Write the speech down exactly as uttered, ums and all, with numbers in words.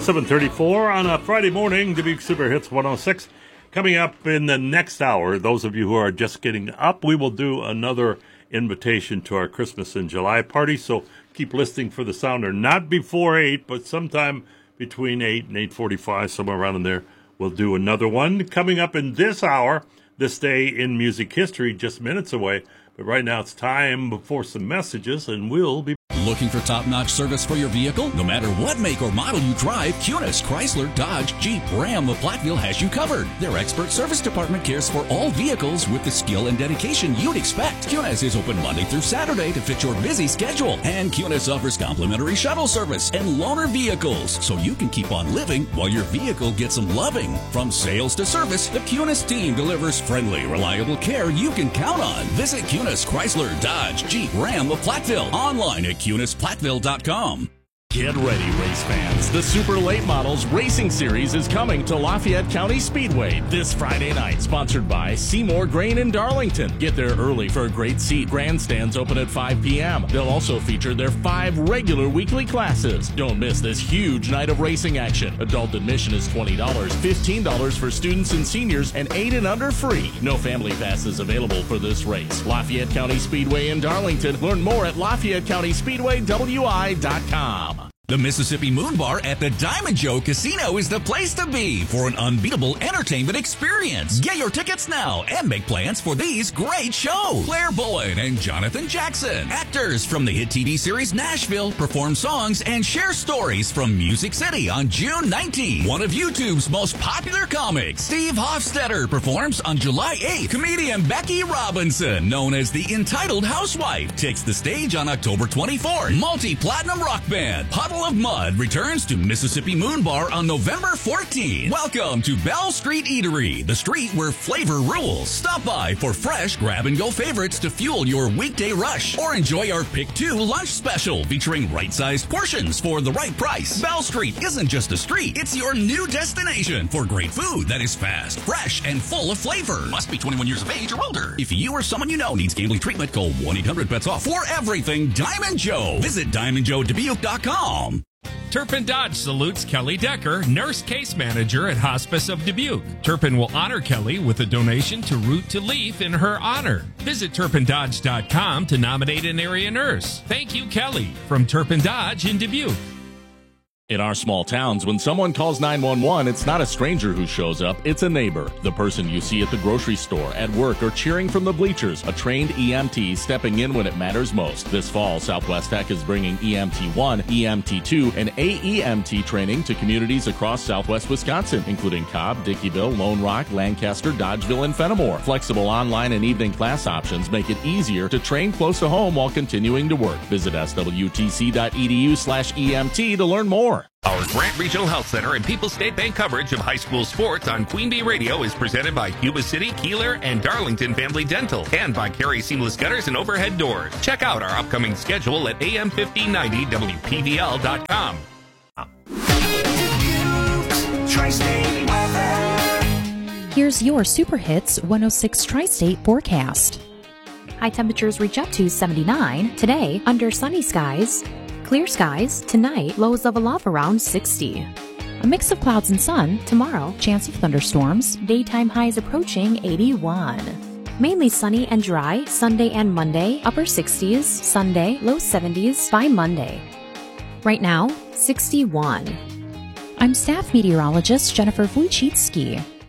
seven thirty-four on a Friday morning, Dubuque Super Hits one oh six. Coming up in the next hour, those of you who are just getting up, we will do another invitation to our Christmas in July party. So keep listening for the sounder. Not before eight, but sometime between eight and eight forty-five, somewhere around in there, we'll do another one. Coming up in this hour, this day in music history, just minutes away. But right now it's time for some messages, and we'll be Looking for top-notch service for your vehicle? No matter what make or model you drive, Cunis, Chrysler, Dodge, Jeep, Ram of Platteville has you covered. Their expert service department cares for all vehicles with the skill and dedication you'd expect. Cunis is open Monday through Saturday to fit your busy schedule. And Cunis offers complimentary shuttle service and loaner vehicles, so you can keep on living while your vehicle gets some loving. From sales to service, the Cunis team delivers friendly, reliable care you can count on. Visit Cunis, Chrysler, Dodge, Jeep, Ram of Platteville. Online at Cunis Platteville dot com. Get ready, race fans. The Super Late Models Racing Series is coming to Lafayette County Speedway this Friday night, sponsored by Seymour Grain in Darlington. Get there early for a great seat. Grandstands open at five p.m. They'll also feature their five regular weekly classes. Don't miss this huge night of racing action. Adult admission is twenty dollars, fifteen dollars for students and seniors, and eight and under free. No family passes available for this race. Lafayette County Speedway in Darlington. Learn more at Lafayette County Speedway W I dot com. The Mississippi Moon Bar at the Diamond Joe Casino is the place to be for an unbeatable entertainment experience. Get your tickets now and make plans for these great shows. Claire Bullen and Jonathan Jackson, actors from the hit T V series Nashville, perform songs and share stories from Music City on June nineteenth. One of YouTube's most popular comics, Steve Hofstetter, performs on July eighth. Comedian Becky Robinson, known as the Entitled Housewife, takes the stage on October twenty-fourth. Multi-platinum rock band Puddle of Mud returns to Mississippi Moon Bar on November fourteenth. Welcome to Bell Street Eatery, the street where flavor rules. Stop by for fresh grab-and-go favorites to fuel your weekday rush, or enjoy our Pick Two lunch special featuring right-sized portions for the right price. Bell Street isn't just a street, it's your new destination for great food that is fast, fresh, and full of flavor. Must be twenty-one years of age or older. If you or someone you know needs gambling treatment, call one eight hundred bets off for everything Diamond Joe. Visit diamond joe dubuque dot com. Turpin Dodge salutes Kelly Decker, nurse case manager at Hospice of Dubuque. Turpin will honor Kelly with a donation to Root to Leaf in her honor. Visit turpin dodge dot com to nominate an area nurse. Thank you, Kelly, from Turpin Dodge in Dubuque. In our small towns, when someone calls nine one one, it's not a stranger who shows up, it's a neighbor. The person you see at the grocery store, at work, or cheering from the bleachers. A trained E M T stepping in when it matters most. This fall, Southwest Tech is bringing E M T one, E M T two, and A E M T training to communities across southwest Wisconsin, including Cobb, Dickeyville, Lone Rock, Lancaster, Dodgeville, and Fenimore. Flexible online and evening class options make it easier to train close to home while continuing to work. Visit S W T C dot E D U slash E M T to learn more. Our Grant Regional Health Center and People's State Bank coverage of high school sports on Queen Bee Radio is presented by Yuba City, Keeler, and Darlington Family Dental, and by Carey Seamless Gutters and Overhead Doors. Check out our upcoming schedule at A M fifteen ninety W P V L dot com. Here's your Super Hits one oh six Tri-State forecast. High temperatures reach up to seventy-nine. Today, under sunny skies. Clear skies. Tonight, lows level off around sixty. A mix of clouds and sun. Tomorrow, chance of thunderstorms. Daytime highs approaching eighty-one. Mainly sunny and dry. Sunday and Monday, upper sixties. Sunday, low seventies by Monday. Right now, sixty-one. I'm staff meteorologist Jennifer Wojcicki.